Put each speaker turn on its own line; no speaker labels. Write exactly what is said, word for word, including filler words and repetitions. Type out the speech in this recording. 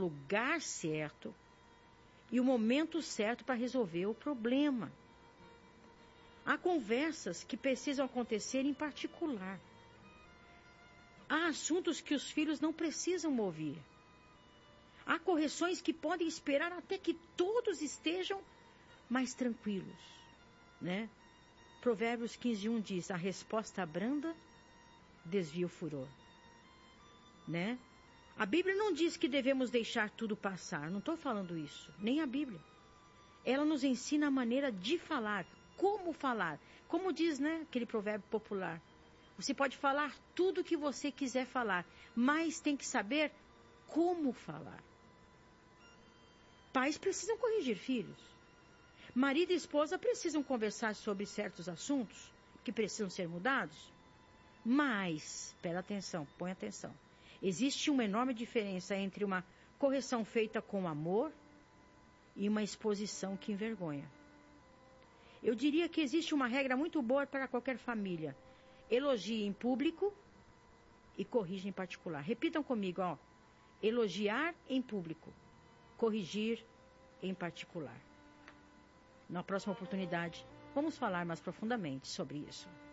lugar certo e o momento certo para resolver o problema. Há conversas que precisam acontecer em particular. Há assuntos que os filhos não precisam ouvir. Há correções que podem esperar até que todos estejam mais tranquilos, né? Provérbios quinze, um diz: a resposta branda desvia o furor, né? A Bíblia não diz que devemos deixar tudo passar. Não estou falando isso, nem a Bíblia. Ela nos ensina a maneira de falar, como falar. Como diz, né, aquele provérbio popular. Você pode falar tudo o que você quiser falar, mas tem que saber como falar. Pais precisam corrigir filhos. Marido e esposa precisam conversar sobre certos assuntos que precisam ser mudados. Mas, espera atenção, põe atenção. Existe uma enorme diferença entre uma correção feita com amor e uma exposição que envergonha. Eu diria que existe uma regra muito boa para qualquer família. Elogie em público e corrija em particular. Repitam comigo, ó. Elogiar em público, corrigir em particular. Na próxima oportunidade, vamos falar mais profundamente sobre isso.